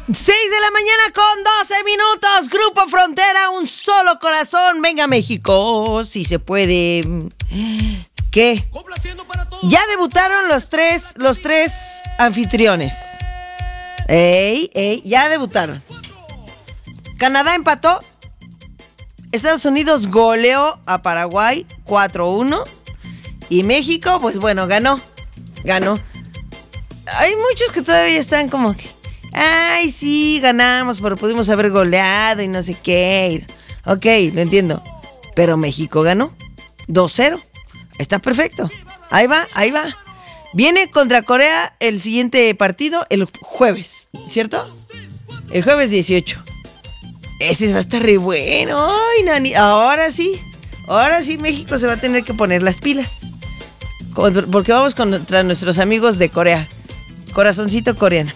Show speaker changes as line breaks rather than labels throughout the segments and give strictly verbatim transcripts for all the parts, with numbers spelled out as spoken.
seis de la mañana con doce minutos. Grupo Frontera, un solo corazón. Venga, México, si se puede. ¿Qué? Ya debutaron los tres, los tres anfitriones. Ey, ey, ya debutaron. Canadá empató. Estados Unidos goleó a Paraguay cuatro uno. Y México, pues bueno, ganó. Ganó. Hay muchos que todavía están como que, ay, sí, ganamos, pero pudimos haber goleado y no sé qué. Ok, lo entiendo. Pero México ganó dos cero. Está perfecto. Ahí va, ahí va. Viene contra Corea el siguiente partido el jueves, ¿cierto? El jueves dieciocho. Ese va a estar re bueno. Ay, nani. Ahora sí. Ahora sí México se va a tener que poner las pilas. Porque vamos contra nuestros amigos de Corea. Corazoncito coreano.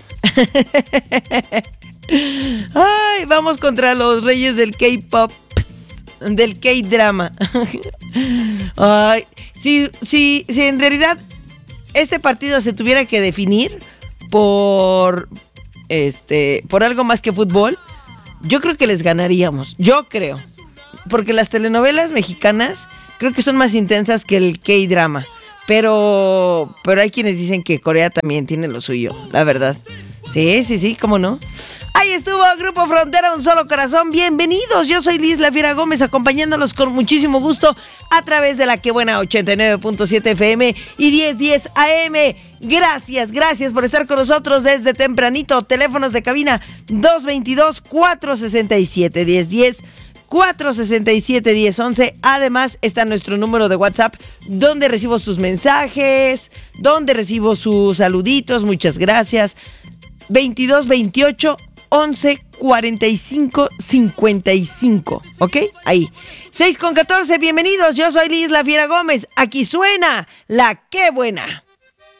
Ay, vamos contra los reyes del K-pop, del K-drama. Ay, si, si, si en realidad este partido se tuviera que definir por este, por algo más que fútbol, yo creo que les ganaríamos. Yo creo. Porque las telenovelas mexicanas creo que son más intensas que el K-drama. Pero, pero hay quienes dicen que Corea también tiene lo suyo, la verdad. Sí, sí, sí, ¿cómo no? Ahí estuvo Grupo Frontera, un solo corazón. Bienvenidos, yo soy Liz La Fiera Gómez, acompañándolos con muchísimo gusto a través de la que buena ochenta y nueve punto siete F M y diez diez A M. Gracias, gracias por estar con nosotros desde tempranito. Teléfonos de cabina dos veintidós, cuatrocientos sesenta y siete, diez diez, cuatrocientos sesenta y siete, diez once. Además está nuestro número de WhatsApp, donde recibo sus mensajes, donde recibo sus saluditos. Muchas gracias. veintidós veintiocho once cuarenta y cinco cincuenta y cinco. ¿Ok? Ahí. seis con catorce, bienvenidos. Yo soy Liz La Fiera Gómez. Aquí suena la Qué Buena.